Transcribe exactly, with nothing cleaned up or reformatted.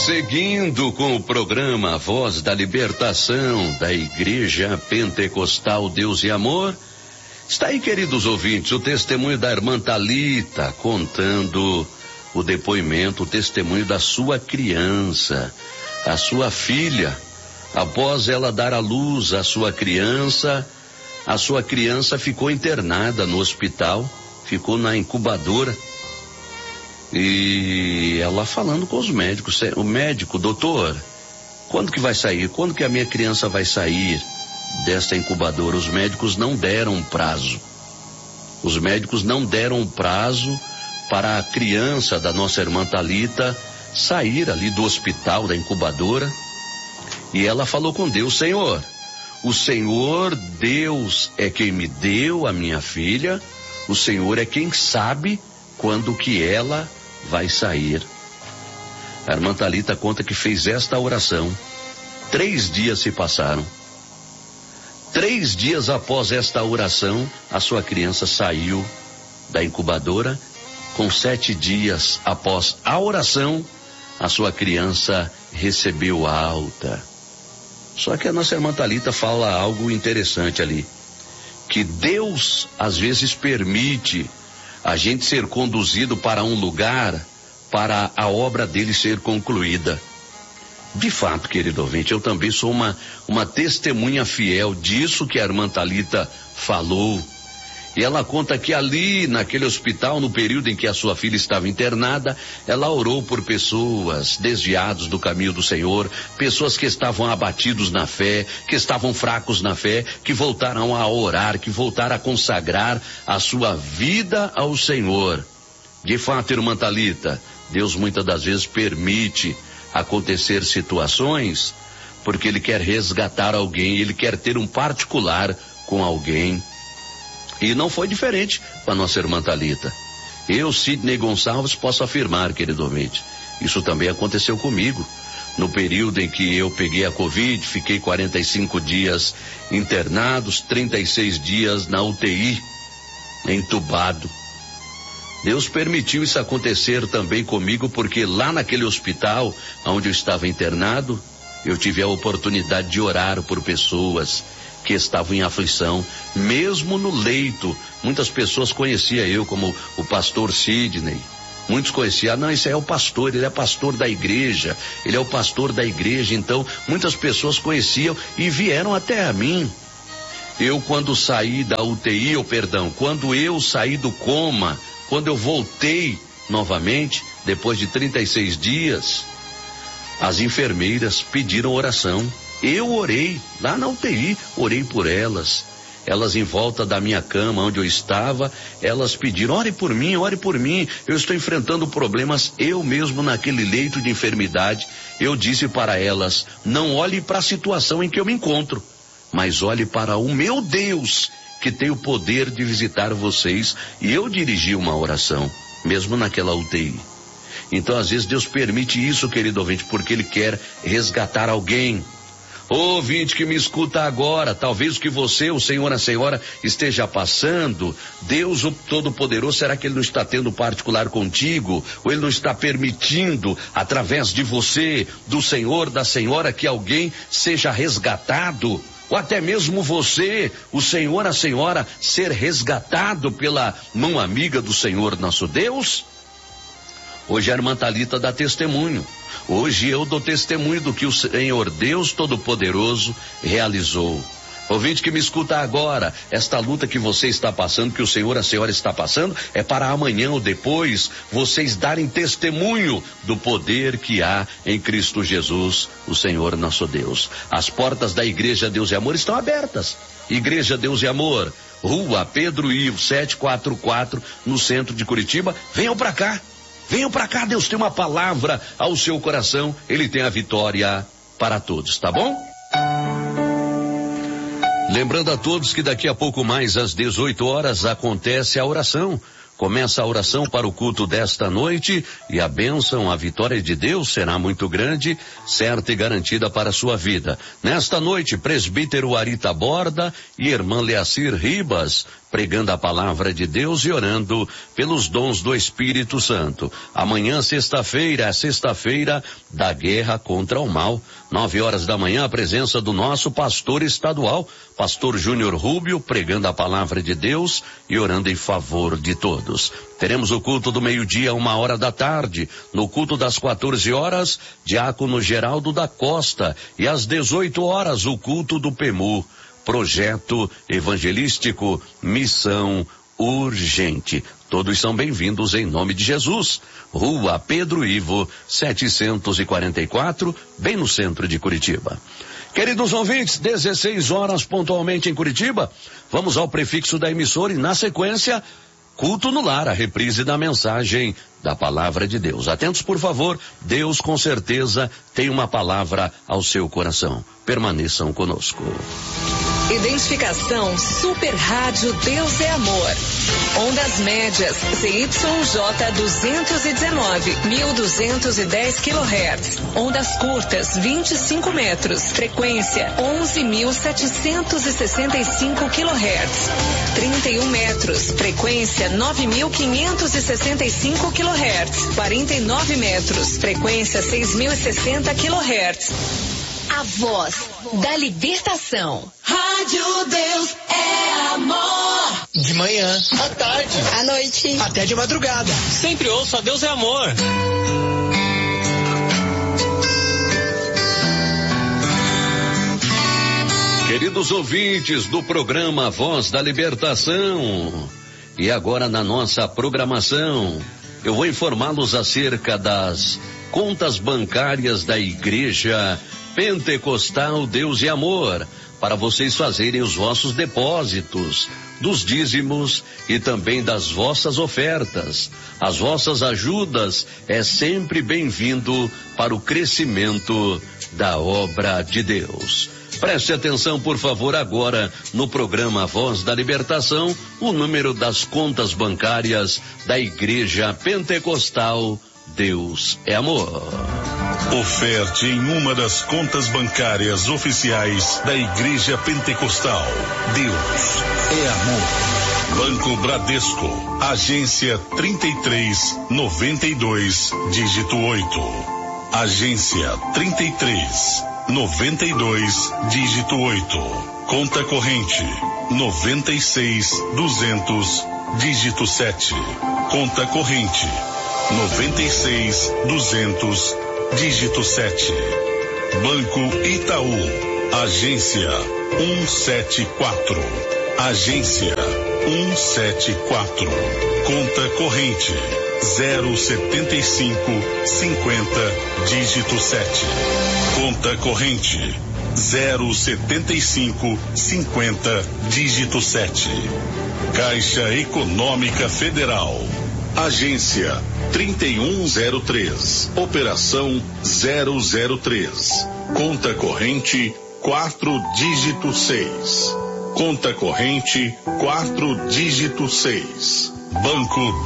Seguindo com o programa Voz da Libertação da Igreja Pentecostal Deus e Amor, está aí, queridos ouvintes, o testemunho da irmã Thalita contando o depoimento, o testemunho da sua criança, a sua filha. Após ela dar à luz a sua criança, a sua criança ficou internada no hospital, ficou na incubadora. E ela falando com os médicos, o médico, doutor, quando que vai sair? Quando que a minha criança vai sair desta incubadora? Os médicos não deram um prazo. Os médicos não deram um prazo para a criança da nossa irmã Thalita sair ali do hospital, da incubadora. E ela falou com Deus: Senhor, o Senhor Deus é quem me deu a minha filha, o Senhor é quem sabe quando que ela vai sair. A irmã Thalita conta que fez esta oração. Três dias se passaram. Três dias após esta oração, a sua criança saiu da incubadora. Com sete dias após a oração, a sua criança recebeu alta. Só que a nossa irmã Thalita fala algo interessante ali, que Deus às vezes permite a gente ser conduzido para um lugar para a obra dele ser concluída. De fato, querido ouvinte, eu também sou uma, uma testemunha fiel disso que a irmã Thalita falou. E ela conta que ali, naquele hospital, no período em que a sua filha estava internada, ela orou por pessoas desviadas do caminho do Senhor, pessoas que estavam abatidos na fé, que estavam fracos na fé, que voltaram a orar, que voltaram a consagrar a sua vida ao Senhor. De fato, irmã Thalita, Deus muitas das vezes permite acontecer situações porque Ele quer resgatar alguém, Ele quer ter um particular com alguém. E não foi diferente com a nossa irmã Thalita. Eu, Sidney Gonçalves, posso afirmar, querido ouvinte, isso também aconteceu comigo. No período em que eu peguei a Covid, fiquei quarenta e cinco dias internados, trinta e seis dias na U T I, entubado. Deus permitiu isso acontecer também comigo, porque lá naquele hospital onde eu estava internado, eu tive a oportunidade de orar por pessoas que estavam em aflição, mesmo no leito. Muitas pessoas conheciam eu como o pastor Sidney. Muitos conheciam, não, esse aí é o pastor, ele é pastor da igreja, ele é o pastor da igreja. Então, muitas pessoas conheciam e vieram até a mim. Eu, quando saí da U T I, ou perdão, quando eu saí do coma, quando eu voltei novamente, depois de trinta e seis dias, as enfermeiras pediram oração. Eu orei, lá na U T I, orei por elas. Elas em volta da minha cama, onde eu estava, elas pediram, ore por mim, ore por mim. Eu estou enfrentando problemas, eu mesmo naquele leito de enfermidade. Eu disse para elas, não olhe para a situação em que eu me encontro, mas olhe para o meu Deus, que tem o poder de visitar vocês. E eu dirigi uma oração, mesmo naquela U T I. Então, às vezes, Deus permite isso, querido ouvinte, porque Ele quer resgatar alguém. Ouvinte que me escuta agora, talvez o que você, o senhor, a senhora esteja passando, Deus o Todo-Poderoso, será que Ele não está tendo particular contigo? Ou Ele não está permitindo, através de você, do senhor, da senhora, que alguém seja resgatado? Ou até mesmo você, o senhor, a senhora, ser resgatado pela mão amiga do Senhor nosso Deus? Hoje a irmã Thalita dá testemunho. Hoje eu dou testemunho do que o Senhor Deus Todo-Poderoso realizou. Ouvinte que me escuta agora, esta luta que você está passando, que o Senhor, a senhora está passando, é para amanhã ou depois vocês darem testemunho do poder que há em Cristo Jesus, o Senhor nosso Deus. As portas da Igreja Deus e Amor estão abertas. Igreja Deus e Amor, Rua Pedro Ivo, setecentos e quarenta e quatro, no centro de Curitiba. Venham para cá. Venham para cá, Deus tem uma palavra ao seu coração, Ele tem a vitória para todos, tá bom? Lembrando a todos que daqui a pouco mais, às dezoito horas, acontece a oração. Começa a oração para o culto desta noite e a bênção, a vitória de Deus será muito grande, certa e garantida para a sua vida. Nesta noite, presbítero Arita Borda e irmã Leacir Ribas pregando a palavra de Deus e orando pelos dons do Espírito Santo. Amanhã, sexta-feira, é sexta-feira da guerra contra o mal. Nove horas da manhã, a presença do nosso pastor estadual, pastor Júnior Rubio, pregando a palavra de Deus e orando em favor de todos. Teremos o culto do meio-dia, uma hora da tarde. No culto das quatorze horas, diácono Geraldo da Costa. E às dezoito horas, o culto do P E M U. Projeto Evangelístico Missão Urgente. Todos são bem-vindos em nome de Jesus. Rua Pedro Ivo, setecentos e quarenta e quatro, bem no centro de Curitiba. Queridos ouvintes, dezesseis horas pontualmente em Curitiba. Vamos ao prefixo da emissora e, na sequência, culto no lar, a reprise da mensagem da palavra de Deus. Atentos, por favor, Deus com certeza tem uma palavra ao seu coração. Permaneçam conosco. Identificação Super Rádio Deus é Amor. Ondas médias C Y J duzentos e dezenove, mil duzentos e dez quilohertz. Ondas curtas vinte e cinco metros. Frequência onze mil setecentos e sessenta e cinco quilohertz. trinta e um metros. Frequência nove mil quinhentos e sessenta e cinco quilohertz. quarenta e nove metros. Frequência seis mil e sessenta quilohertz. A voz da libertação. Rádio Deus é Amor. De manhã, à tarde, à noite, até de madrugada. Sempre ouça Deus é Amor. Queridos ouvintes do programa Voz da Libertação, e agora na nossa programação, eu vou informá-los acerca das contas bancárias da Igreja Pentecostal Deus e Amor, para vocês fazerem os vossos depósitos dos dízimos e também das vossas ofertas. As vossas ajudas é sempre bem-vindo para o crescimento da obra de Deus. Preste atenção, por favor, agora no programa Voz da Libertação, o número das contas bancárias da Igreja Pentecostal Deus é Amor. Oferte em uma das contas bancárias oficiais da Igreja Pentecostal Deus é Amor. Banco Bradesco, agência trinta e três, noventa e dois, dígito oito. Agência trinta e três, noventa e dois, dígito oito. Conta corrente noventa e seis, duzentos, dígito sete. Conta corrente noventa e seis, duzentos, dígito sete. Banco Itaú, agência um sete quatro. Agência um sete quatro. Conta corrente zero setenta e cinco, cinquenta, dígito sete. Conta corrente zero setenta e cinco, cinquenta, dígito sete. Caixa Econômica Federal, agência trinta e um zero três, operação zero zero três, conta corrente quatro dígito seis, conta corrente quatro dígito seis, Banco